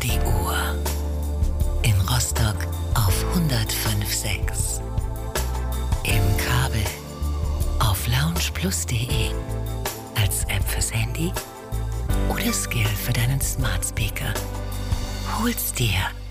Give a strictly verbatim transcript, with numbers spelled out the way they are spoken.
die Uhr. In Rostock auf hundertfünf Komma sechs. Im Kabel auf loungeplus punkt de. Als App fürs Handy oder Skill für deinen Smart Speaker. Hol's dir